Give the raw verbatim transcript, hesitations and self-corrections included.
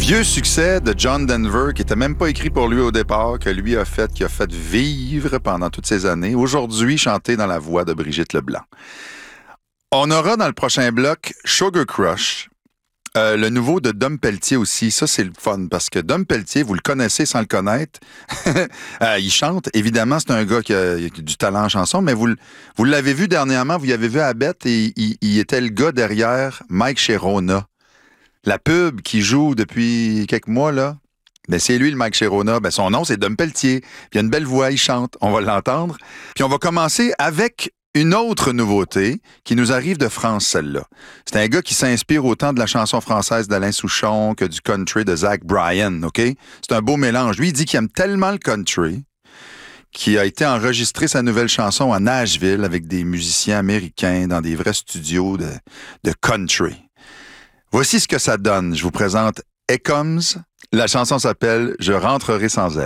vieux succès de John Denver, qui n'était même pas écrit pour lui au départ, que lui a fait, qui a fait vivre pendant toutes ces années, aujourd'hui chanté dans la voix de Brigitte Leblanc. On aura dans le prochain bloc Sugar Crush, euh, le nouveau de Dom Pelletier aussi. Ça, c'est le fun, parce que Dom Pelletier, vous le connaissez sans le connaître. euh, il chante. Évidemment, c'est un gars qui a, qui a du talent en chanson, mais vous, vous l'avez vu dernièrement, vous l'avez vu à Bête, et il, il était le gars derrière Mike Sherona. La pub qui joue depuis quelques mois, là, ben c'est lui, le Mike Sherona. Ben son nom, c'est Dom Pelletier. Puis il a une belle voix, il chante. On va l'entendre. Puis on va commencer avec une autre nouveauté qui nous arrive de France, celle-là. C'est un gars qui s'inspire autant de la chanson française d'Alain Souchon que du country de Zach Bryan, OK? C'est un beau mélange. Lui, il dit qu'il aime tellement le country qu'il a été enregistrer sa nouvelle chanson à Nashville avec des musiciens américains dans des vrais studios de, de country. Voici ce que ça donne. Je vous présente Here Comes. La chanson s'appelle « Je rentrerai sans elle ».